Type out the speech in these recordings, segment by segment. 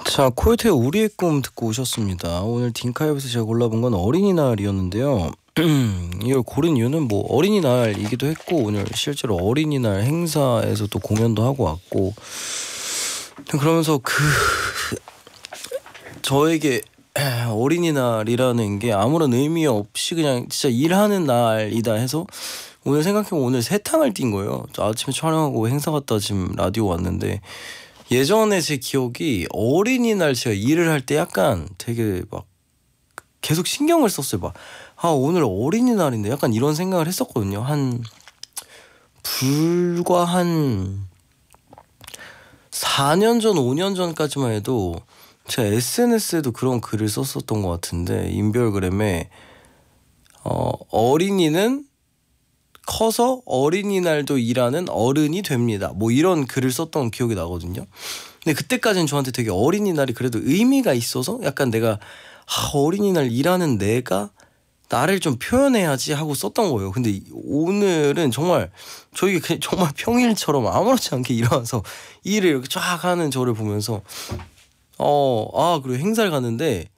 자, 코요태의 우리의 꿈 듣고 오셨습니다. 오늘 딩카이브에서 제가 골라본 건 어린이날이었는데요. 이걸 고른 이유는 뭐 어린이날이기도 했고 오늘 실제로 어린이날 행사에서 또 공연도 하고 왔고 그러면서 저에게 어린이날이라는 게 아무런 의미 없이 그냥 진짜 일하는 날이다 해서 오늘 생각해보면 오늘 세탕을 뛴 거예요. 아침에 촬영하고 행사 갔다 지금 라디오 왔는데 예전에 제 기억이 어린이날 제가 일을 할 때 약간 되게 막 계속 신경을 썼어요. 막 오늘 어린이날인데 약간 이런 생각을 했었거든요. 불과 한 4년 전, 5년 전까지만 해도 제가 SNS에도 그런 글을 썼었던 것 같은데 인별그램에 어린이는 커서 어린이날도 일하는 어른이 됩니다. 뭐 이런 글을 썼던 기억이 나거든요. 근데 그때까지는 저한테 되게 어린이날이 그래도 의미가 있어서 약간 내가 어린이날 일하는 내가 나를 좀 표현해야지 하고 썼던 거예요. 근데 오늘은 정말 저희가 그냥 정말 평일처럼 아무렇지 않게 일어나서 일을 이렇게 쫙 하는 저를 보면서 그리고 행사를 갔는데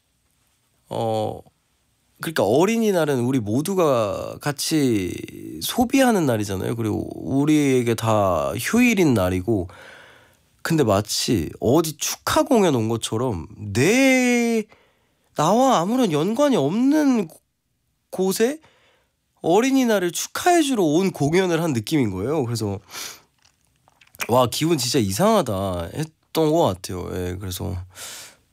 그러니까 어린이날은 우리 모두가 같이 소비하는 날이잖아요. 그리고 우리에게 다 휴일인 날이고 근데 마치 어디 축하 공연 온 것처럼 나와 아무런 연관이 없는 곳에 어린이날을 축하해주러 온 공연을 한 느낌인 거예요. 그래서 와 기분 진짜 이상하다 했던 것 같아요. 예, 그래서